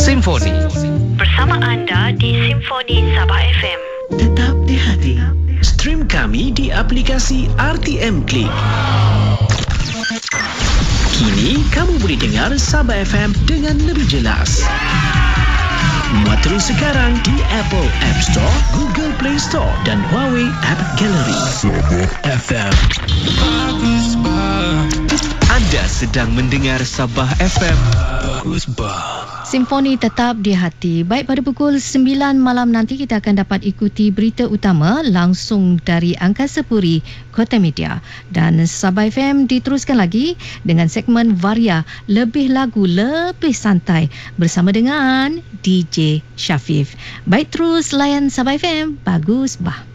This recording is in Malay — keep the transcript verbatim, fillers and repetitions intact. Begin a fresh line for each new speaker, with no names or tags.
Simfoni.
Bersama anda di Simfoni Sabah F M.
Tetap di hati. Stream kami di aplikasi R T M Click. Kini kamu boleh dengar Sabah F M dengan lebih jelas. Muat terus sekarang di Apple App Store, Google Play Store dan Huawei App Gallery. Sabah F M. Anda sedang mendengar Sabah F M. Bagus bah.
Simfoni tetap di hati. Baik, pada pukul sembilan malam nanti kita akan dapat ikuti berita utama langsung dari Angkasa Puri, Kota Media. Dan Sabah F M diteruskan lagi dengan segmen Varia, lebih lagu, lebih santai bersama dengan D J Syafif. Baik, terus layan Sabah F M. Bagus bah.